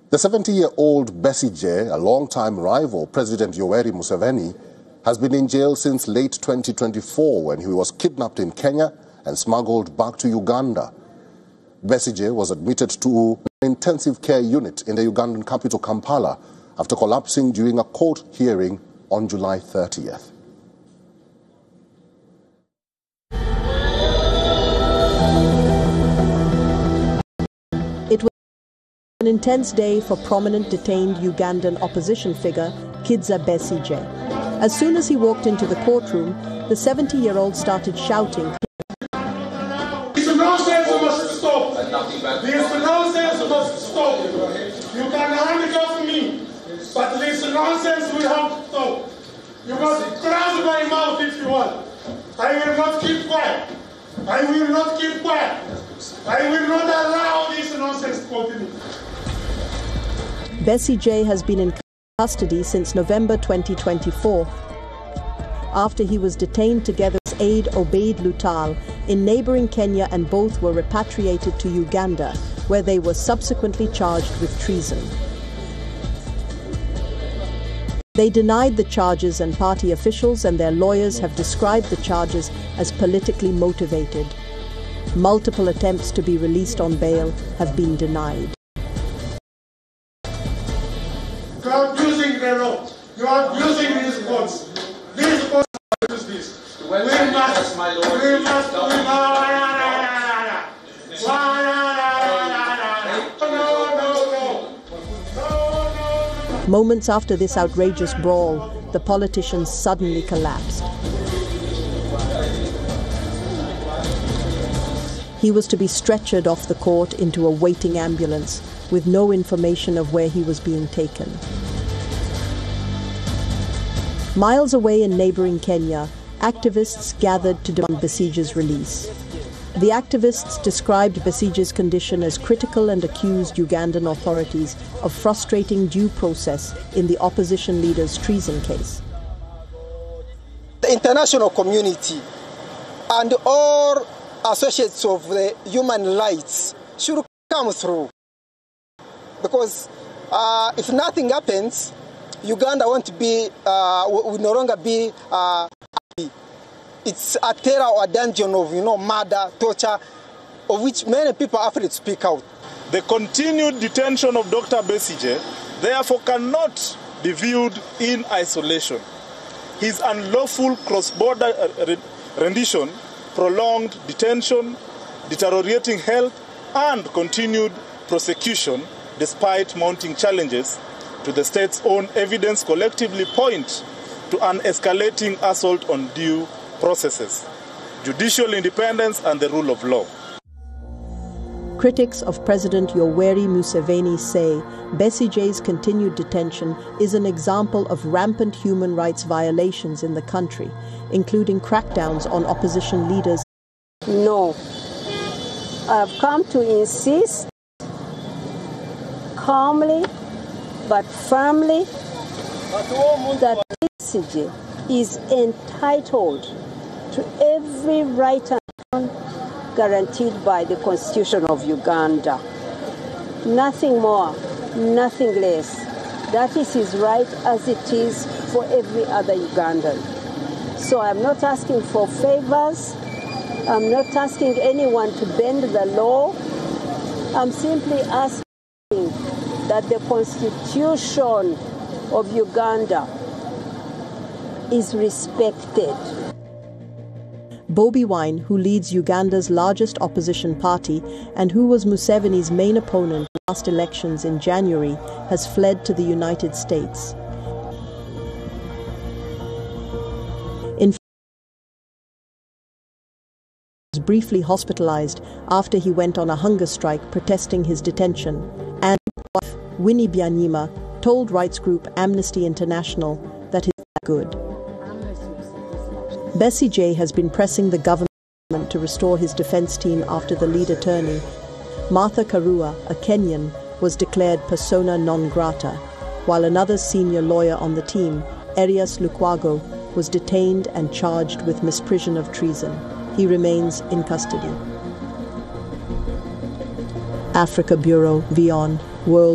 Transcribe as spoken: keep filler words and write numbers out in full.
The seventy-year-old Besigye, a long-time rival President Yoweri Museveni, has been in jail since late twenty twenty-four when he was kidnapped in Kenya and smuggled back to Uganda. Besigye was admitted to an intensive care unit in the Ugandan capital Kampala after collapsing during a court hearing on July thirtieth. It was an intense day for prominent detained Ugandan opposition figure Kizza Besigye. As soon as he walked into the courtroom, the seventy-year-old started shouting. This nonsense must stop. This nonsense must stop. You can handcuff me, but this nonsense will have to stop. You must close my mouth if you want. I will not keep quiet. I will not keep quiet. I will not allow this nonsense to continue. Besigye has been in custody since November twenty twenty-four, after he was detained together with his aide Obeid Lutal in neighboring Kenya, and both were repatriated to Uganda, where they were subsequently charged with treason. They denied the charges, and party officials and their lawyers have described the charges as politically motivated. Multiple attempts to be released on bail have been denied. You are abusing the law. You are abusing these courts. These courts abuse this. We must, we must, we must, no, no, no. Moments after this outrageous brawl, the politician suddenly collapsed. He was to be stretchered off the court into a waiting ambulance, with no information of where he was being taken. Miles away in neighboring Kenya, activists gathered to demand Besigye's release. The activists described Besigye's condition as critical and accused Ugandan authorities of frustrating due process in the opposition leader's treason case. The international community and all associates of the human rights should come through. Because uh, if nothing happens, Uganda won't be, uh, will no longer be uh, happy. It's a terror or a dungeon of, you know, murder, torture, of which many people are afraid to speak out. The continued detention of Doctor Besigye, therefore, cannot be viewed in isolation. His unlawful cross-border rendition, prolonged detention, deteriorating health, and continued prosecution, despite mounting challenges to the state's own evidence, collectively point to an escalating assault on due processes, judicial independence, and the rule of law. Critics of President Yoweri Museveni say Besigye's continued detention is an example of rampant human rights violations in the country, including crackdowns on opposition leaders. No. I've come to insist calmly but firmly that Besigye is entitled to every right and guaranteed by the Constitution of Uganda. Nothing more, nothing less. That is his right, as it is for every other Ugandan. So I'm not asking for favors. I'm not asking anyone to bend the law. I'm simply asking that the Constitution of Uganda is respected. Bobi Wine, who leads Uganda's largest opposition party and who was Museveni's main opponent in the last elections in January, has fled to the United States. In fact, he was briefly hospitalized after he went on a hunger strike protesting his detention, and his wife, Winnie Byanyima, told rights group Amnesty International that it's good. Besigye has been pressing the government to restore his defense team after the lead attorney, Martha Karua, a Kenyan, was declared persona non grata, while another senior lawyer on the team, Erias Lukwago, was detained and charged with misprision of treason. He remains in custody. Africa Bureau, V O N, World